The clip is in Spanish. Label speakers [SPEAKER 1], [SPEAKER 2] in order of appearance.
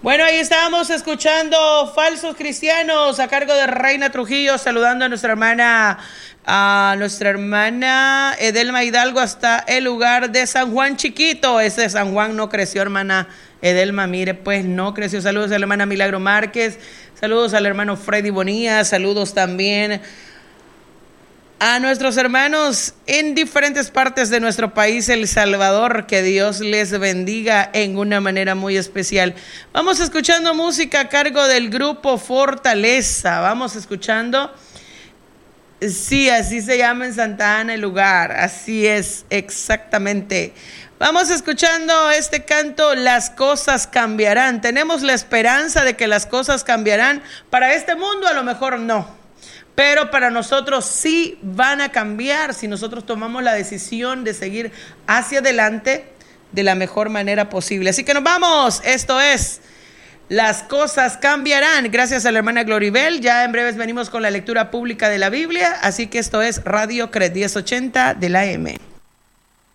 [SPEAKER 1] Bueno, ahí estábamos escuchando Falsos Cristianos a cargo de Reina Trujillo, saludando a nuestra hermana Edelma Hidalgo hasta el lugar de San Juan Chiquito. Ese de San Juan no creció, hermana Edelma, mire, pues no creció. Saludos a la hermana Milagro Márquez, saludos al hermano Freddy Bonilla, saludos también a nuestros hermanos en diferentes partes de nuestro país, El Salvador. Que Dios les bendiga en una manera muy especial. Vamos escuchando música a cargo del grupo Fortaleza. Vamos escuchando, sí, así se llama en Santa Ana el lugar, así es, exactamente. Vamos escuchando este canto, Las cosas cambiarán. Tenemos la esperanza de que las cosas cambiarán. Para este mundo a lo mejor no, pero para nosotros sí van a cambiar si nosotros tomamos la decisión de seguir hacia adelante de la mejor manera posible. Así que nos vamos. Esto es Las cosas cambiarán. Gracias a la hermana Gloribel. Ya en breves venimos con la lectura pública de la Biblia. Así que esto es Radio CRE 1080 de la AM.